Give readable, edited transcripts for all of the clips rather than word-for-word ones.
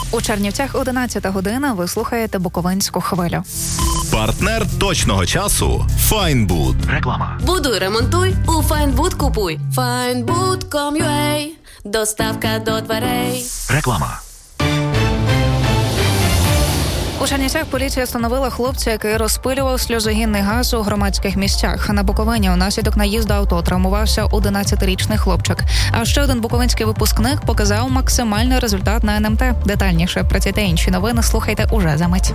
У Чернівцях 11 година. Ви слухаєте Буковинську хвилю. Партнер точного часу – Файнбуд. Реклама. Будуй, ремонтуй, у Файнбуд купуй. Findwood.com.ua. Доставка до дверей. Реклама. У Чернівцях поліція встановила хлопця, який розпилював сльозогінний газ у громадських місцях. На Буковині унаслідок наїзду авто травмувався 11-річний хлопчик. А ще один буковинський випускник показав максимальний результат на НМТ. Детальніше про ці та інші новини слухайте уже за мить.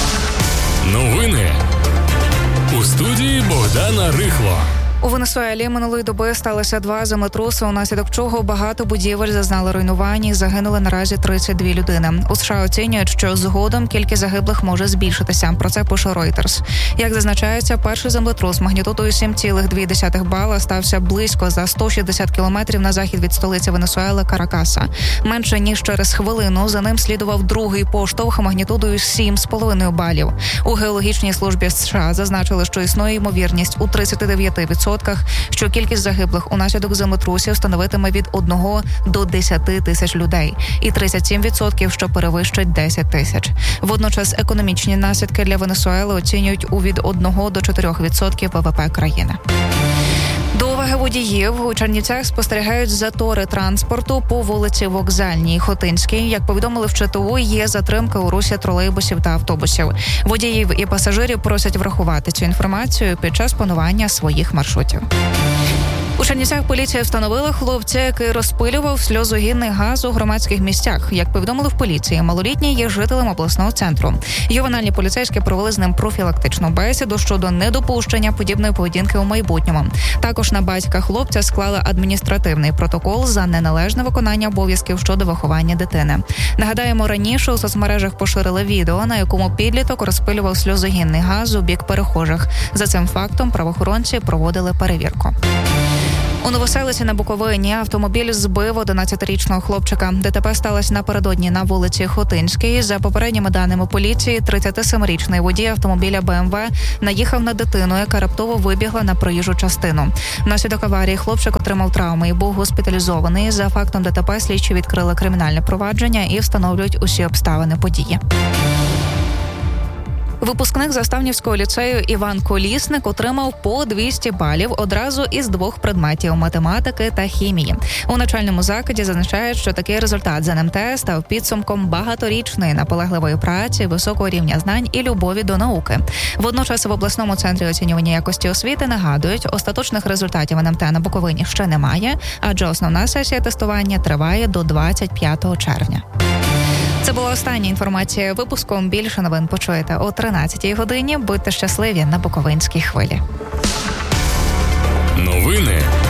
Новини у студії Богдана Рихло. У Венесуелі минулої доби сталося 2 землетруси, унаслідок чого багато будівель зазнали руйнувань і загинули наразі 32 людини. У США оцінюють, що згодом кількість загиблих може збільшитися. Про це пише Reuters. Як зазначається, перший землетрус магнітудою 7,2 бала стався близько за 160 кілометрів на захід від столиці Венесуели Каракаса. Менше ніж через хвилину за ним слідував другий поштовх магнітудою 7,5 балів. У геологічній службі США зазначили, що існує ймовірність у 39%, що кількість загиблих унаслідок землетрусів становитиме від 1 до 10 тисяч людей, і 37%, що перевищить 10 тисяч. Водночас економічні наслідки для Венесуели оцінюють у від 1 до 4% ВВП країни. До уваги водіїв, у Чернівцях спостерігають затори транспорту по вулиці Вокзальній, Хотинській. Як повідомили в ЧТУ, є затримки у русі тролейбусів та автобусів. Водіїв і пасажирів просять врахувати цю інформацію під час планування своїх маршрутів. У Чернівцях поліція встановила хлопця, який розпилював сльозогінний газ у громадських місцях. Як повідомили в поліції, малолітній є жителем обласного центру. Ювенальні поліцейські провели з ним профілактичну бесіду щодо недопущення подібної поведінки у майбутньому. Також на батька хлопця склали адміністративний протокол за неналежне виконання обов'язків щодо виховання дитини. Нагадаємо, раніше у соцмережах поширили відео, на якому підліток розпилював сльозогінний газ у бік перехожих. За цим фактом правоохоронці проводили перевірку. У Новоселиці на Буковині автомобіль збив 11-річного хлопчика. ДТП сталося напередодні на вулиці Хотинській. За попередніми даними поліції, 37-річний водій автомобіля БМВ наїхав на дитину, яка раптово вибігла на проїжджу частину. Внаслідок аварії хлопчик отримав травми і був госпіталізований. За фактом ДТП слідчі відкрили кримінальне провадження і встановлюють усі обставини події. Випускник Заставнівського ліцею Іван Колісник отримав по 200 балів одразу із 2 предметів – математики та хімії. У навчальному закладі зазначають, що такий результат з НМТ став підсумком багаторічної наполегливої праці, високого рівня знань і любові до науки. Водночас в обласному центрі оцінювання якості освіти нагадують, остаточних результатів НМТ на Буковині ще немає, адже основна сесія тестування триває до 25 червня. Це була остання інформація випуску. Більше новин почуєте о 13-й годині. Будьте щасливі на Буковинській хвилі. Новини